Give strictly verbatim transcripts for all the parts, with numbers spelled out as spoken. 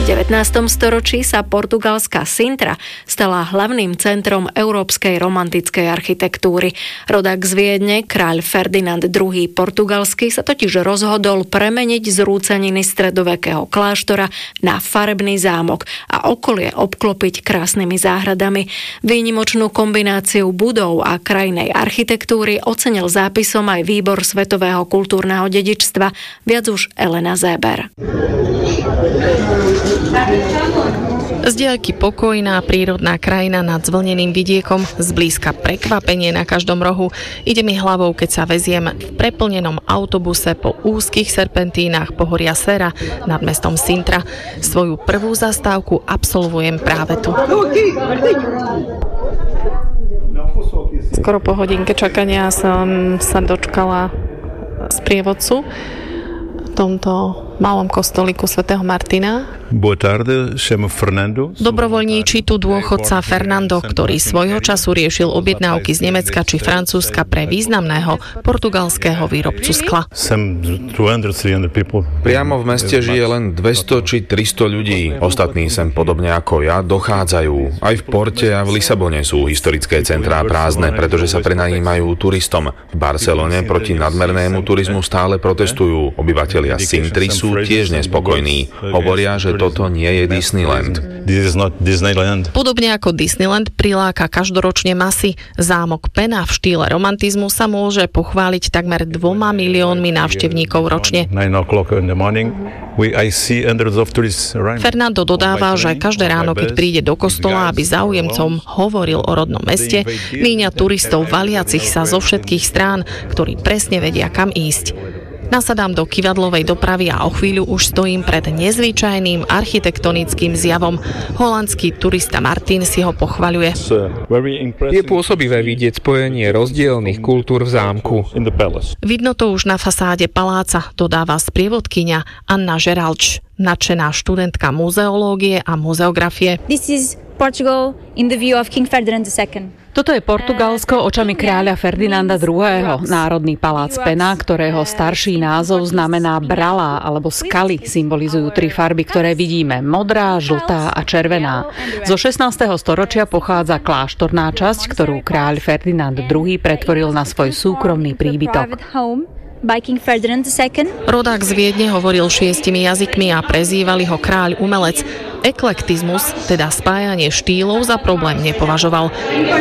devätnástom storočí sa portugalská Sintra stala hlavným centrom európskej romantickej architektúry. Rodák z Viedne, kráľ Ferdinand druhý. portugalský, sa totiž rozhodol premeniť zrúcaniny stredovekého kláštora na farebný zámok a okolie obklopiť krásnymi záhradami. Výnimočnú kombináciu budov a krajnej architektúry ocenil zápisom aj Výbor svetového kultúrneho dedičstva. Viac už Elena Zéber. Z diaľky pokojná prírodná krajina nad zvlneným vidiekom, zblízka prekvapenie na každom rohu. Ide mi hlavou, keď sa veziem v preplnenom autobuse po úzkych serpentínach pohoria Serra nad mestom Sintra. Svoju prvú zastávku absolvujem práve tu. Skoro po hodinke čakania som sa dočkala sprievodcu v tomto malom kostolíku svätého Martina. Boa tarde, chamo Fernando. Dobrovoľníči tu dôchodca Fernando, ktorý svojho času riešil objednávky z Nemecka či Francúzska pre významného portugalského výrobcu skla. Priamo v meste žije len dvesto či tristo ľudí. Ostatní sem podobne ako ja dochádzajú. Aj v Porte a v Lisabone sú historické centrá prázdne, pretože sa prenajímajú turistom. V Barcelone proti nadmernému turizmu stále protestujú. Obyvatelia Sintry sú tiež nespokojní. Hovoria, že toto nie je Disneyland. Disneyland. Podobne ako Disneyland priláka každoročne masy. Zámok Pena v štýle romantizmu sa môže pochváliť takmer dvoma miliónmi návštevníkov ročne. Fernando dodáva, že každé ráno, keď príde do kostola, aby záujemcom hovoril o rodnom meste, míňa turistov valiacich sa zo všetkých strán, ktorí presne vedia, kam ísť. Nasadám do kyvadlovej dopravy a o chvíľu už stojím pred nezvyčajným architektonickým zjavom. Holandský turista Martin si ho pochvaľuje. Je pôsobivé vidieť spojenie rozdielnych kultúr v zámku. Vidno to už na fasáde paláca, dodáva sprievodkyňa Anna Žeralč, nadšená študentka muzeológie a muzeografie. This is Portugal in the view of King Ferdinand the second. Toto je Portugalsko očami kráľa Ferdinanda druhého. Národný palác Pena, ktorého starší názov znamená brala alebo skaly, symbolizujú tri farby, ktoré vidíme: modrá, žltá a červená. Zo šestnásteho storočia pochádza kláštorná časť, ktorú kráľ Ferdinand druhý. pretvoril na svoj súkromný príbytok. Rodák z Viedne hovoril šiestimi jazykmi a prezývali ho kráľ umelec. Eklektizmus, teda spájanie štýlov, za problém nepovažoval.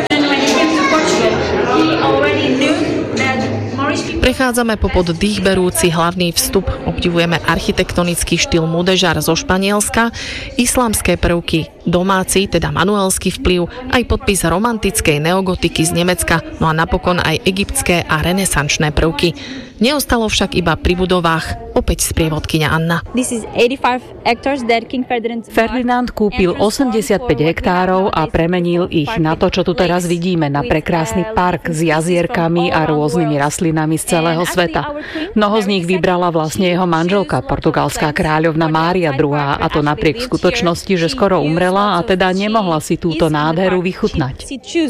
Prechádzame popod dýchberúci hlavný vstup, obdivujeme architektonický štýl Mudéjar zo Španielska, islamské prvky, domáci, teda manuelský vplyv, aj podpis romantickej neogotiky z Nemecka, no a napokon aj egyptské a renesančné prvky. Neostalo však iba pri budovách, opäť sprievodkyňa Anna. Ferdinand kúpil osemdesiatpäť hektárov a premenil ich na to, čo tu teraz vidíme, na prekrásny park s jazierkami a rôznymi rastlinami z celého sveta. Mnoho z nich vybrala vlastne jeho manželka, portugalská kráľovna Mária druhá, a to napriek skutočnosti, že skoro umrela a teda nemohla si túto nádheru vychutnať.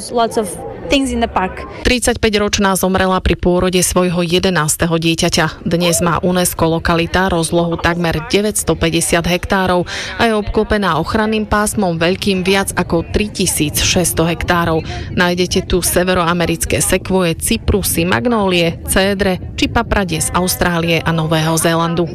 tridsaťpäťročná zomrela pri pôrode svojho jedenásteho dieťaťa. Dnes má UNESCO lokalita rozlohu takmer deväťstopäťdesiat hektárov a je obklopená ochranným pásmom veľkým viac ako tritisícšesťsto hektárov. Nájdete tu severoamerické sekvoje, cyprusy, magnólie, cédre či papradie z Austrálie a Nového Zélandu.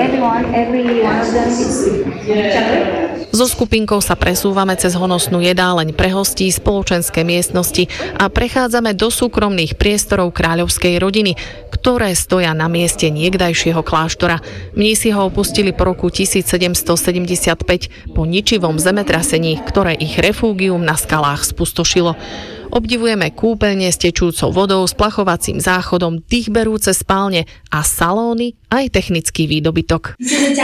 So skupinkou sa presúvame cez honosnú jedáleň pre hostí, spoločenské miestnosti a prechádzame do súkromných priestorov kráľovskej rodiny, ktoré stoja na mieste niekdajšieho kláštora. Mnísi ho opustili po roku tisícsedemstosedemdesiatpäť po ničivom zemetrasení, ktoré ich refúgium na skalách spustošilo. Obdivujeme kúpeľne s tečúcou vodou, s plachovacím záchodom, dýchberúce spálne a salóny, aj technický výdobytok.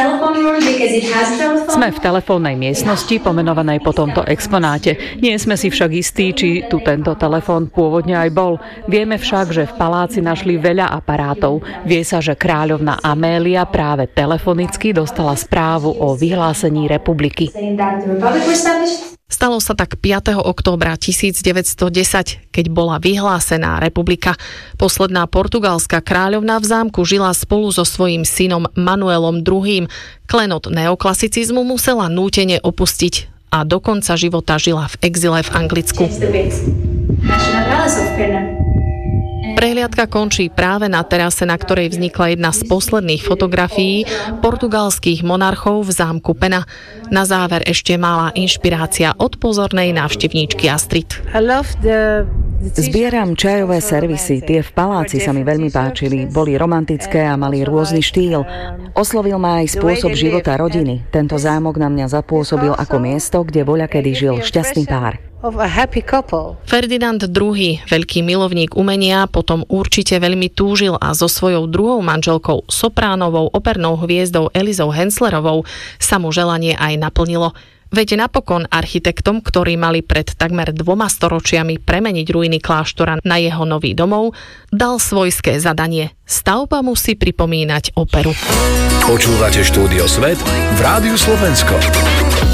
Sme v telefónnej miestnosti, pomenovanej po tomto exponáte. Nie sme si však istí, či tu tento telefón pôvodne aj bol. Vieme však, že v paláci našli veľa aparátov. Vie sa, že kráľovna Amélia práve telefonicky dostala správu o vyhlásení republiky. Stalo sa tak piateho októbra tisícdeväťstodesať, keď bola vyhlásená republika. Posledná portugalská kráľovna v zámku žila spolu so svojím svojím synom Manuelom druhým. Klenot neoklasicizmu musela nútene opustiť a do konca života žila v exile v Anglicku. Prehliadka končí práve na terase, na ktorej vznikla jedna z posledných fotografií portugalských monarchov v zámku Pena. Na záver ešte malá inšpirácia od pozornej návštevníčky Astrid. Zbieram čajové servisy, tie v paláci sa mi veľmi páčili, boli romantické a mali rôzny štýl. Oslovil ma aj spôsob života rodiny. Tento zámok na mňa zapôsobil ako miesto, kde voľakedy žil šťastný pár. Ferdinand druhý, veľký milovník umenia, potom určite veľmi túžil a so svojou druhou manželkou, sopránovou opernou hviezdou Elizou Henslerovou sa mu želanie aj naplnilo. Veď napokon architektom, ktorí mali pred takmer dvoma storočiami premeniť ruiny kláštora na jeho nový domov, dal svojské zadanie. Stavba musí pripomínať operu. Počúvate Štúdio Svet v Rádiu Slovensko.